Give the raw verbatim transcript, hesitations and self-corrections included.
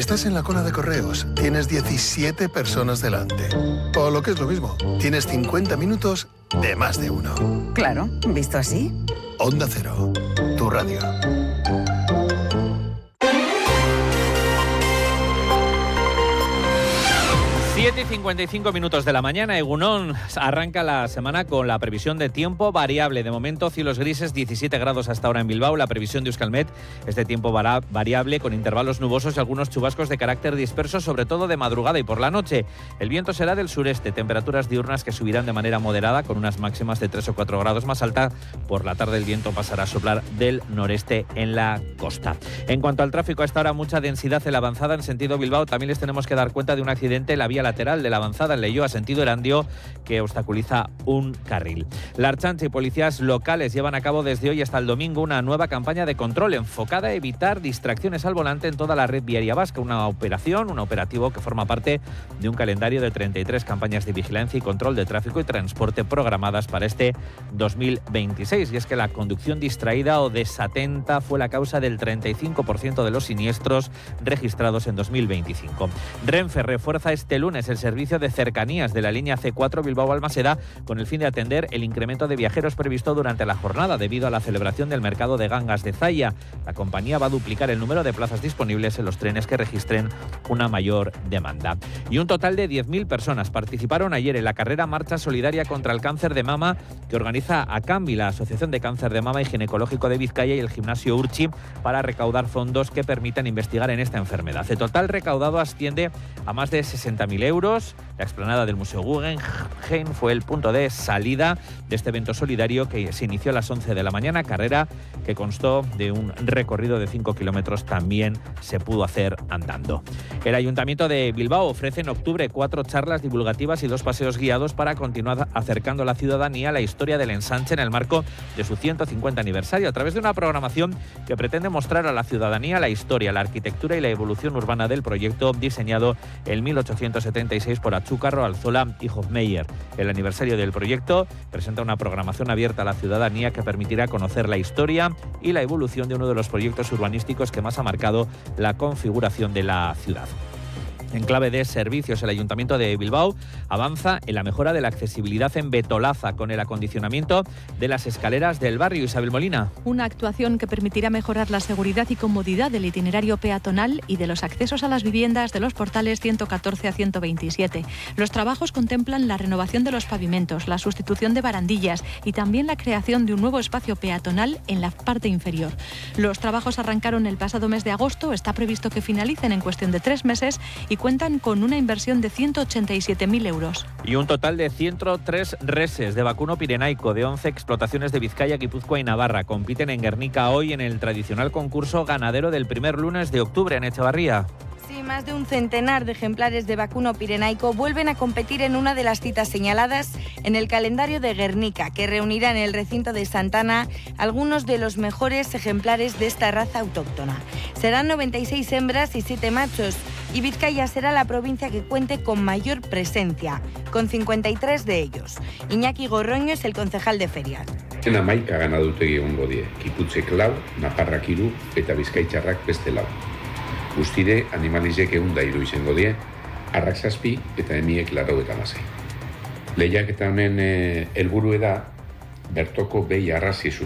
estás en la cola de correos, tienes diecisiete personas delante. O lo que es lo mismo, tienes cincuenta minutos de más de uno. Claro, visto así. Onda Cero, tu radio. siete y cincuenta y cinco minutos de la mañana, Egunon arranca la semana con la previsión de tiempo variable. De momento, cielos grises, diecisiete grados hasta ahora en Bilbao. La previsión de Euskalmet es de tiempo variable con intervalos nubosos y algunos chubascos de carácter disperso, sobre todo de madrugada y por la noche. El viento será del sureste, temperaturas diurnas que subirán de manera moderada con unas máximas de tres o cuatro grados más alta. Por la tarde el viento pasará a soplar del noreste en la costa. En cuanto al tráfico, a esta hora mucha densidad en la avanzada en sentido Bilbao. También les tenemos que dar cuenta de un accidente en la vía lateral de la avanzada en Leioa, sentido Erandio, que obstaculiza un carril. La Ertzaintza y policías locales llevan a cabo desde hoy hasta el domingo una nueva campaña de control enfocada a evitar distracciones al volante en toda la red viaria vasca. Una operación, un operativo que forma parte de un calendario de treinta y tres campañas de vigilancia y control de tráfico y transporte programadas para este dos mil veintiséis. Y es que la conducción distraída o desatenta fue la causa del treinta y cinco por ciento de los siniestros registrados en dos mil veinticinco. Renfe refuerza este lunes el servicio de cercanías de la línea ce cuatro Bilbao-Balmaseda con el fin de atender el incremento de viajeros previsto durante la jornada debido a la celebración del mercado de gangas de Zaya. La compañía va a duplicar el número de plazas disponibles en los trenes que registren una mayor demanda. Y un total de diez mil personas participaron ayer en la carrera Marcha Solidaria contra el Cáncer de Mama que organiza ACAMBI, la Asociación de Cáncer de Mama y Ginecológico de Vizcaya, y el gimnasio Urchi, para recaudar fondos que permitan investigar en esta enfermedad. El total recaudado asciende a más de sesenta mil euros. La explanada del Museo Guggenheim fue el punto de salida de este evento solidario que se inició a las once de la mañana, carrera que constó de un recorrido de cinco kilómetros, también se pudo hacer andando. El Ayuntamiento de Bilbao ofrece en octubre cuatro charlas divulgativas y dos paseos guiados para continuar acercando a la ciudadanía a la historia del ensanche en el marco de su ciento cincuenta aniversario, a través de una programación que pretende mostrar a la ciudadanía la historia, la arquitectura y la evolución urbana del proyecto diseñado en mil ochocientos setenta y seis por Achúcarro, Alzola y Hofmeier. El aniversario del proyecto presenta una programación abierta a la ciudadanía que permitirá conocer la historia y la evolución de uno de los proyectos urbanísticos que más ha marcado la configuración de la ciudad. En clave de servicios, el Ayuntamiento de Bilbao avanza en la mejora de la accesibilidad en Betolaza con el acondicionamiento de las escaleras del barrio. Isabel Molina. Una actuación que permitirá mejorar la seguridad y comodidad del itinerario peatonal y de los accesos a las viviendas de los portales ciento catorce a ciento veintisiete. Los trabajos contemplan la renovación de los pavimentos, la sustitución de barandillas y también la creación de un nuevo espacio peatonal en la parte inferior. Los trabajos arrancaron el pasado mes de agosto, está previsto que finalicen en cuestión de tres meses y cuentan con una inversión de ciento ochenta y siete mil euros. Y un total de ciento tres reses de vacuno pirenaico de once explotaciones de Vizcaya, Guipúzcoa y Navarra compiten en Guernica hoy en el tradicional concurso ganadero del primer lunes de octubre en Echevarría. Sí, más de un centenar de ejemplares de vacuno pirenaico vuelven a competir en una de las citas señaladas en el calendario de Guernica, que reunirá en el recinto de Santana algunos de los mejores ejemplares de esta raza autóctona. Serán noventa y seis hembras y siete machos, y Vizcaya será la provincia que cuente con mayor presencia, con cincuenta y tres de ellos. Iñaki Gorroño es el concejal de ferias. En hamaika ganadutegi egongo die, Kiputzek lau, Naparrak hiru eta Bizkaitarrak beste lau. Guztire animalizek ehun da hiru izango die, arrak zazpi eta emiek laurogeita hamasei. Lehiaketa honen helburua da bertoko behi arrazi